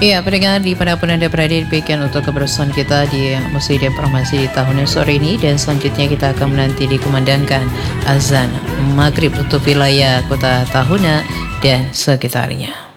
Iya, pendengar dimanapun Anda berada, demikian untuk kebersamaan kita di Musik dan Informasi di tahun sore ini. Dan selanjutnya kita akan menanti dikumandangkan azan maghrib untuk wilayah kota Tahuna dan sekitarnya.